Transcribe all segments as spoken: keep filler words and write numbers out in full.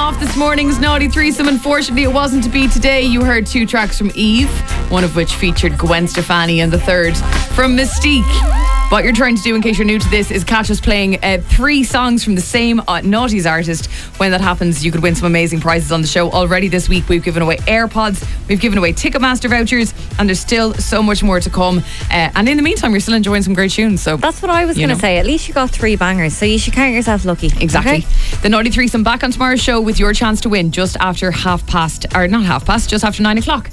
off this morning's Naughty Threesome. Unfortunately, it wasn't to be today. You heard two tracks from Eve, one of which featured Gwen Stefani, and the third from Mystique. What you're trying to do, in case you're new to this, is catch us playing uh, three songs from the same uh, Naughties artist. When that happens, you could win some amazing prizes on the show. Already this week, we've given away AirPods, we've given away Ticketmaster vouchers, and there's still so much more to come. Uh, and in the meantime, you're still enjoying some great tunes. So that's what I was going to say. At least you got three bangers, so you should count yourself lucky. Exactly. Okay? The Naughty Threesome back on tomorrow's show with your chance to win just after half past, or not half past, just after nine o'clock.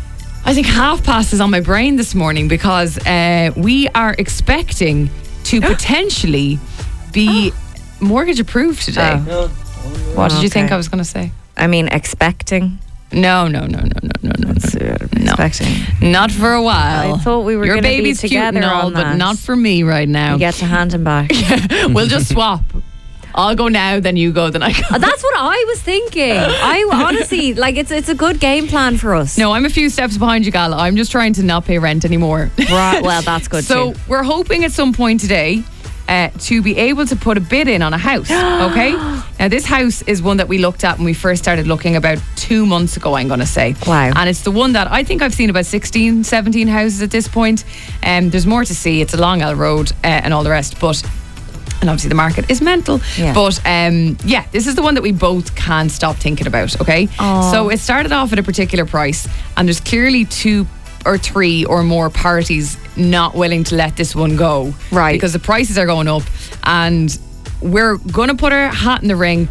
I think half past is on my brain this morning because uh, we are expecting to potentially be mortgage approved today. Oh. What did Okay. you think I was going to say? I mean, expecting. No, no, no, no, no, no, no, no. no. Expecting. Not for a while. I thought we were Your going to be baby's together cute and all, on but that. not for me right now. You get to hand him back. We'll just swap. I'll go now, then you go, then I go. Oh, that's what I was thinking. I honestly, like, it's it's a good game plan for us. No, I'm a few steps behind you, Gal. I'm just trying to not pay rent anymore. Right, well, that's good So too. we're hoping at some point today uh, to be able to put a bid in on a house, okay? Now, this house is one that we looked at when we first started looking about two months ago, I'm going to say. Wow. And it's the one that I think I've seen about sixteen, seventeen houses at this point. Um, there's more to see. It's a Long Isle Road uh, and all the rest, but... And obviously the market is mental. Yeah. But um, yeah, this is the one that we both can't stop thinking about, okay? Aww. So it started off at a particular price, and there's clearly two or three or more parties not willing to let this one go. Right. Because the prices are going up, and we're going to put our hat in the ring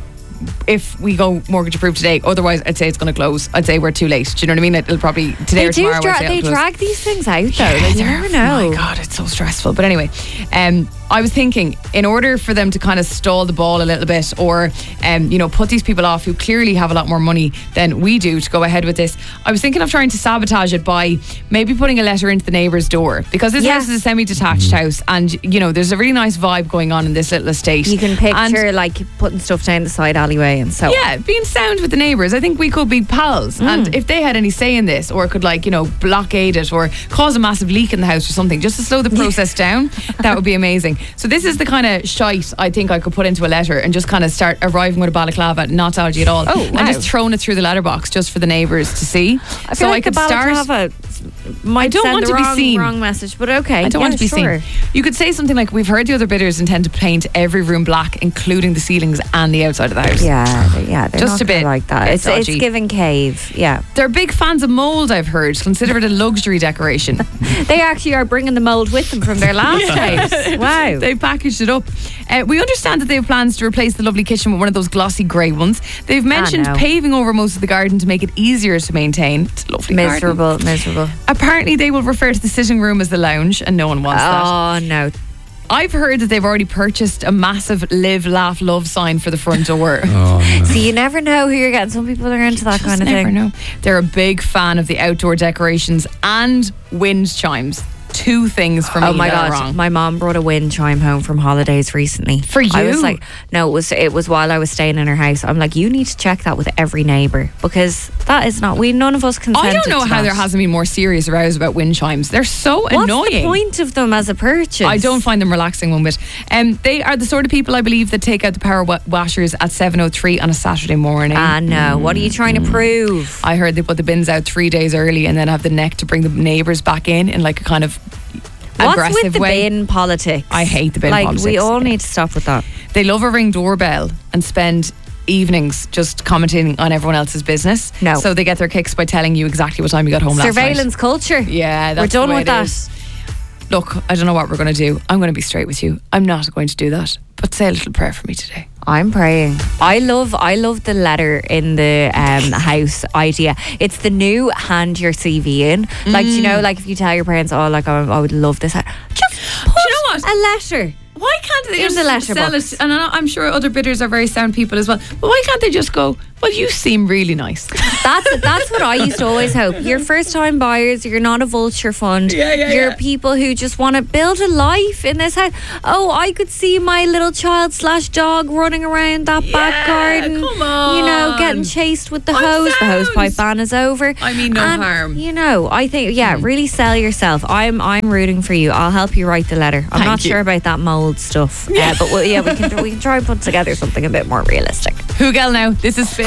if we go mortgage approved today. Otherwise, I'd say it's going to close. I'd say we're too late. Do you know what I mean? It'll probably today They or do tomorrow. dra- I'd say they it'll close. drag these things out, though. Yeah, Like, you they're- never know. Oh my God, it's so stressful. But anyway, um, I was thinking, in order for them to kind of stall the ball a little bit, or um, you know, put these people off who clearly have a lot more money than we do to go ahead with this, I was thinking of trying to sabotage it by maybe putting a letter into the neighbour's door, because this Yeah. house is a semi-detached house, and you know, there's a really nice vibe going on in this little estate. You can picture, And- like, putting stuff down the side alleyway and so on. yeah, being sound with the neighbours. I think we could be pals. Mm. And if they had any say in this, or could, like, you know, blockade it or cause a massive leak in the house or something, just to slow the process down, that would be amazing. So this is the kind of shite I think I could put into a letter and just kind of start arriving with a balaclava, not dodgy at all. Oh, wow. And just throwing it through the letterbox just for the neighbours to see. I feel so like I could the start. balaclava might I don't send want the to be wrong, seen. wrong message, but okay. I don't yeah, want to be sure. seen. You could say something like, we've heard the other bidders intend to paint every room black, including the ceilings and the outside of the house. Yeah, they- yeah, they're Just not a bit- gonna like that. bit It's it's dodgy. giving cave. Yeah, They're big fans of mould, I've heard. Consider it a luxury decoration. they actually are bringing the mold with them from their last house. Wow. They've packaged it up. Uh, we understand that they have plans to replace the lovely kitchen with one of those glossy grey ones. They've mentioned no. paving over most of the garden to make it easier to maintain. It's a lovely garden. Miserable, miserable. Apparently they will refer to the sitting room as the lounge, and no one wants that. Oh no. I've heard that they've already purchased a massive live, laugh, love sign for the front door. Oh, no. So you never know who you're getting. Some people are into that Just kind of never thing. know. They're a big fan of the outdoor decorations and wind chimes. Two things for me Oh my that are god! wrong. My mom brought a wind chime home from holidays recently. For I was you? like, no, it was it was while I was staying in her house. I'm like, you need to check that with every neighbour, because that is not. We none of us consented. I don't know to how that. there hasn't been more serious rows about wind chimes. They're so What's annoying. the point of them as a purchase? I don't find them relaxing one bit. Um, they are the sort of people, I believe, that take out the power wa- washers at seven oh three on a Saturday morning. Ah no! What are you trying to prove? I heard they put the bins out three days early and then have the neck to bring the neighbours back in in like a kind of What's aggressive with the way. bin politics? I hate the bin like, politics. we all need to stop with that. They love a ring doorbell and spend evenings just commenting on everyone else's business. No. So they get their kicks by telling you exactly what time you got home last night. Surveillance culture. Yeah, that's we're done the way with it that. is. Look, I don't know what we're going to do. I'm going to be straight with you. I'm not going to do that. But say a little prayer for me today. I'm praying. I love I love the letter in the um, house idea. It's the new hand your C V in. Like, you know, like if you tell your parents, oh, like I, I would love this. Just put Do you know what? a letter. Why can't they In just the sell letterbox. it? And I- I'm sure other bidders are very sound people as well. But why can't they just go, well, you seem really nice. That's that's what I used to always hope. You're first time buyers, you're not a vulture fund. Yeah, yeah, You're yeah. people who just want to build a life in this house. Oh, I could see my little child slash dog running around that back Yeah, garden. come You know, on. getting chased with the I'm hose. The hose sound. pipe ban is over. I mean, no And, harm. You know, I think yeah, really sell yourself. I'm I'm rooting for you. I'll help you write the letter. I'm Thank not you. sure about that mold stuff. Uh, but we'll, yeah, we can we can try and put together something a bit more realistic. Who girl now? This is Spin.